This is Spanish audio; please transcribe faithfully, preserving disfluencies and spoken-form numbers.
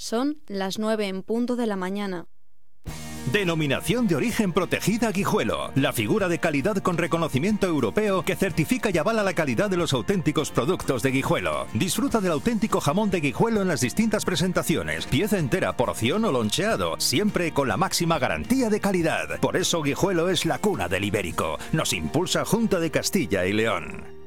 Son las nueve en punto de la mañana. Denominación de origen protegida Guijuelo. La figura de calidad con reconocimiento europeo que certifica y avala la calidad de los auténticos productos de Guijuelo. Disfruta del auténtico jamón de Guijuelo en las distintas presentaciones. Pieza entera, porción o loncheado. Siempre con la máxima garantía de calidad. Por eso Guijuelo es la cuna del ibérico. Nos impulsa Junta de Castilla y León.